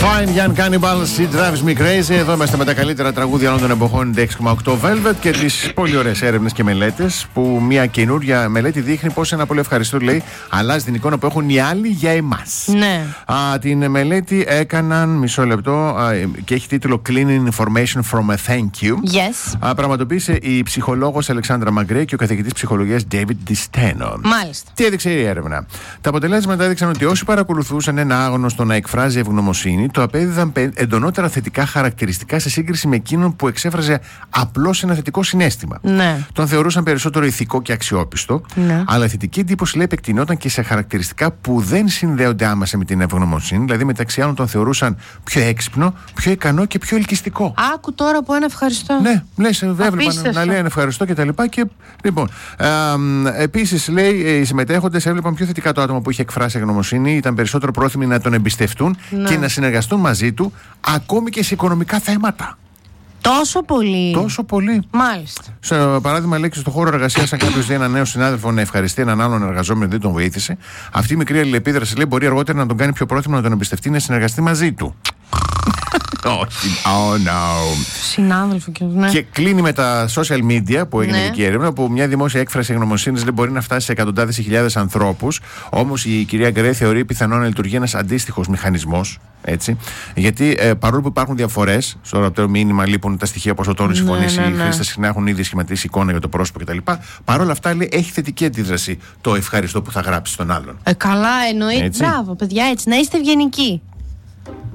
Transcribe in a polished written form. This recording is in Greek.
Fine Young Cannibals, It Drives Me Crazy. Εδώ είμαστε με τα καλύτερα τραγούδια όλων των εποχών 6,8 Velvet και τις πολύ ωραίες έρευνες και μελέτες. Που μια καινούρια μελέτη δείχνει πως ένα πολύ ευχαριστώ, λέει, αλλάζει την εικόνα που έχουν οι άλλοι για εμάς. Ναι. Την μελέτη έκαναν μισό λεπτό και έχει τίτλο Cleaning Information from a Thank You. Yes. Πραγματοποίησε η ψυχολόγος Αλεξάνδρα Μαγκρέ και ο καθηγητής ψυχολογίας David Disteno. Μάλιστα. Τι έδειξε η έρευνα? Τα αποτελέσματα έδειξαν ότι όσοι παρακολουθούσαν ένα άγνωστο να εκφράζει ευγνωμοσύνη, το απέδιδαν εντονότερα θετικά χαρακτηριστικά σε σύγκριση με εκείνον που εξέφραζε απλώς ένα θετικό συναίσθημα. Ναι. Τον θεωρούσαν περισσότερο ηθικό και αξιόπιστο, ναι. Αλλά η θετική εντύπωση, λέει, επεκτηνόταν και σε χαρακτηριστικά που δεν συνδέονται άμεσα με την ευγνωμοσύνη. Δηλαδή, μεταξύ άλλων, τον θεωρούσαν πιο έξυπνο, πιο ικανό και πιο ελκυστικό. Άκου τώρα που ένα ευχαριστώ. Ναι, λες, έβλεπαν να λέει ένα ευχαριστώ και τα λοιπά. Και, λοιπόν, επίσης, λέει, οι συμμετέχοντες έβλεπαν πιο θετικά το άτομο που είχε εκφράσει ευγνωμοσύνη, ήταν περισσότερο πρόθυμοι να τον εμπιστευτούν, ναι, και να συνεργαστούν μαζί του, ακόμη και σε οικονομικά θέματα. Τόσο πολύ. Τόσο πολύ. Μάλιστα. Σε παράδειγμα, λέει, στο χώρο εργασίας, αν κάποιος δει έναν νέο συνάδελφο να ευχαριστεί έναν άλλον εργαζόμενο δεν τον βοήθησε, αυτή η μικρή αλληλεπίδραση, λέει, μπορεί αργότερα να τον κάνει πιο πρόθυμο να τον εμπιστευτεί, να συνεργαστεί μαζί του. Oh no. Συνάδελφο και ναι. Και κλείνει με τα social media που έγινε, ναι, και η έρευνα, που μια δημόσια έκφραση ευγνωμοσύνης μπορεί να φτάσει σε εκατοντάδες ή χιλιάδες ανθρώπους. Όμως η κυρία Γκρέ θεωρεί πιθανό να λειτουργεί ένας αντίστοιχος μηχανισμός. Έτσι. Γιατί παρόλο που υπάρχουν διαφορές, στο ραπτέο μήνυμα λείπουν τα στοιχεία όπως ο τόνος, η φωνή, οι χρήστες συχνά έχουν ήδη σχηματίσει εικόνα για το πρόσωπο κτλ. Παρόλα αυτά, λέει, έχει θετική αντίδραση το ευχαριστώ που θα γράψει στον άλλον. Καλά, εννοείται. Μπράβο, παιδιά, έτσι. Να είστε ευγενικοί.